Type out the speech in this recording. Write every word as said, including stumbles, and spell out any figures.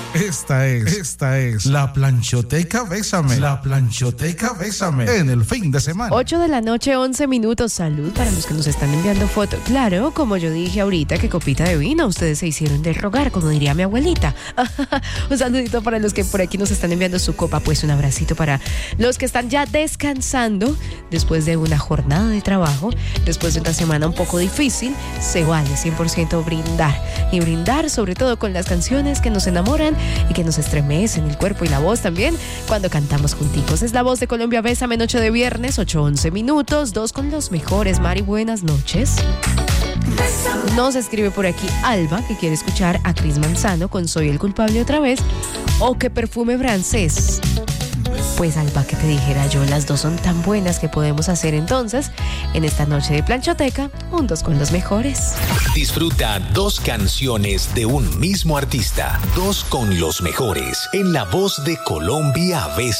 Esta es, esta es la Planchoteca Bésame. La Planchoteca Bésame en el fin de semana. ocho de la noche, once minutos. Salud para los que nos están enviando fotos. Claro, como yo dije ahorita, que copita de vino. Ustedes se hicieron del rogar, como diría mi abuelita. Un saludito para los que por aquí nos están enviando su copa. Pues un abracito para los que están ya descansando después de una jornada de trabajo, después de una semana un poco difícil. Se vale cien por ciento brindar. Y brindar sobre todo con las canciones que nos enamoran y que nos estremecen el cuerpo y la voz también cuando cantamos junticos. Es La Voz de Colombia, Bésame, noche de viernes, ocho once minutos, dos con los mejores. Mari, buenas noches. Nos escribe por aquí Alba, que quiere escuchar a Cris Manzano con Soy el culpable otra vez, o que Perfume francés. Pues Alba, que te dijera yo, las dos son tan buenas que podemos hacer entonces en esta noche de Planchoteca, un dos con los mejores. Disfruta dos canciones de un mismo artista, dos con los mejores, en La Voz de Colombia, Bésame.